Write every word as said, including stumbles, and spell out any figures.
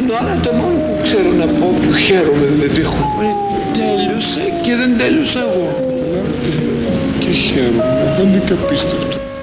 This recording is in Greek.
άρα το μόνο που ξέρω να πω που χαίρομαι δεν τυχόν τέλειωσε και δεν τέλειωσα εγώ. Και χαίρομαι, φαίνεται και απίστευτο.